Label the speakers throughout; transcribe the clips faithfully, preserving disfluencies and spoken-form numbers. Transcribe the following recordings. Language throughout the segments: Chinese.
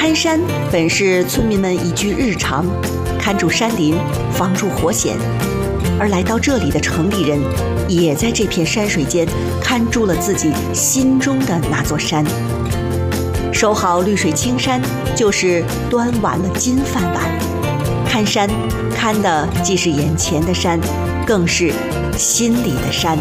Speaker 1: 看山本是村民们一居日常，看住山林，防住火险。而来到这里的城里人，也在这片山水间看住了自己心中的那座山。守好绿水青山，就是端完了金饭碗。看山，看的既是眼前的山，更是心里的山。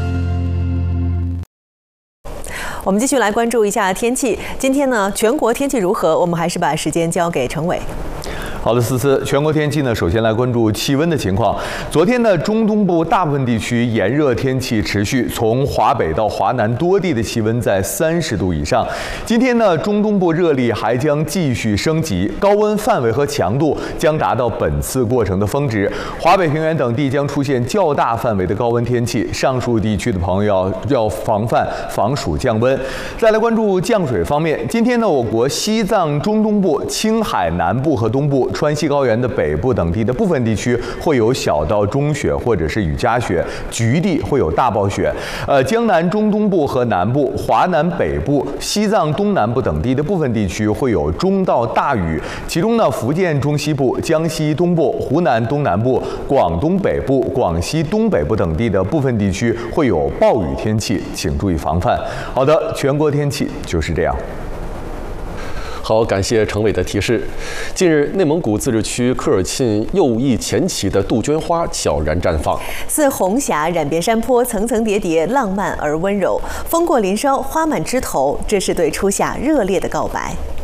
Speaker 2: 我们继续来关注一下天气。今天呢，全国天气如何？我们还是把时间交给程伟。
Speaker 3: 好的，思思，全国天气呢，首先来关注气温的情况。昨天呢，中东部大部分地区炎热天气持续，从华北到华南多地的气温在三十度以上。今天呢，中东部热力还将继续升级，高温范围和强度将达到本次过程的峰值。华北平原等地将出现较大范围的高温天气，上述地区的朋友要要防范防暑降温。再来关注降水方面，今天呢，我国西藏、中东部、青海南部和东部、川西高原的北部等地的部分地区会有小到中雪或者是雨夹雪，局地会有大暴雪。呃，江南中东部和南部、华南北部、西藏东南部等地的部分地区会有中到大雨，其中呢，福建中西部、江西东部、湖南东南部、广东北部、广西东北部等地的部分地区会有暴雨天气，请注意防范。好的，全国天气就是这样。
Speaker 4: 好，感谢程伟的提示。近日，内蒙古自治区科尔沁右翼前旗的杜鹃花悄然绽放，
Speaker 2: 似红霞染遍山坡，层层叠叠，浪漫而温柔。风过林梢，花满枝头，这是对初夏热烈的告白。